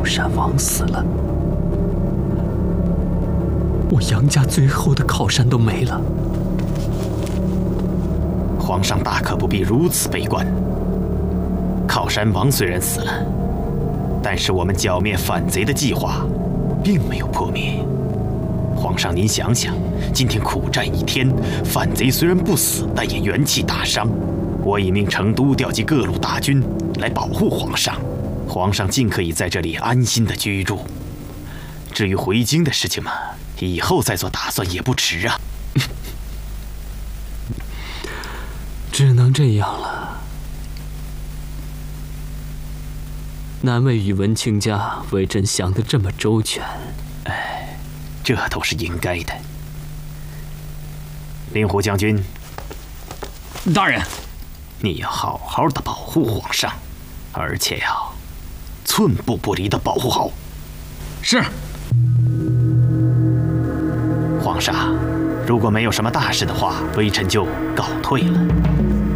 寿山王死了，我杨家最后的靠山都没了。 皇上大可不必如此悲观。靠山王虽然死了，但是我们剿灭反贼的计划并没有破灭。皇上，您想想，今天苦战一天，反贼虽然不死，但也元气大伤。我已命成都调集各路大军来保护皇上，皇上尽可以在这里安心的居住。至于回京的事情嘛，以后再做打算也不迟啊。 只能这样了。难为宇文卿家为朕想得这么周全。 哎，这都是应该的。令狐将军， 大人， 你要好好的保护皇上，而且要寸步不离的保护好。 是。 皇上，如果没有什么大事的话，微臣就告退了。